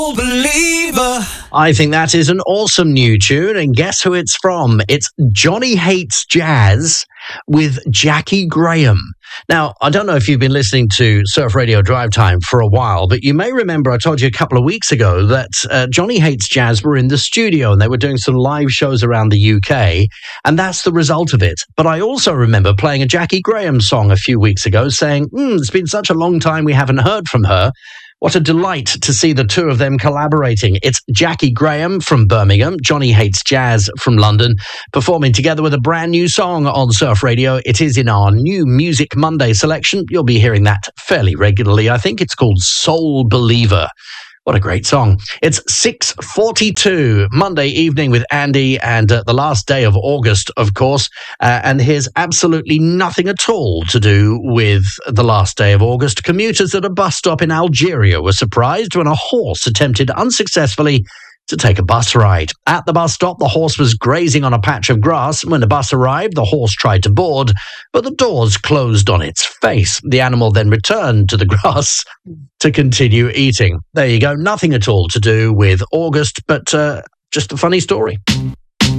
Believer. I think that is an awesome new tune, and guess who it's from? It's Johnny Hates Jazz with Jackie Graham. Now, I don't know if you've been listening to Surf Radio Drive Time for a while, but you may remember I told you a couple of weeks ago that Johnny Hates Jazz were in the studio and they were doing some live shows around the UK, and that's the result of it. But I also remember playing a Jackie Graham song a few weeks ago saying, it's been such a long time we haven't heard from her. What a delight to see the two of them collaborating. It's Jackie Graham from Birmingham, Johnny Hates Jazz from London, performing together with a brand new song on Surf Radio. It is in our new Music Monday selection. You'll be hearing that fairly regularly. I think it's called Soul Believer. What a great song. It's 6:42, Monday evening with Andy, and the last day of August, of course. And here's absolutely nothing at all to do with the last day of August. Commuters at a bus stop in Algeria were surprised when a horse attempted unsuccessfully to take a bus ride. At the bus stop, the horse was grazing on a patch of grass. When the bus arrived, the horse tried to board, but the doors closed on its face. The animal then returned to the grass to continue eating. There you go. Nothing at all to do with August, but just a funny story.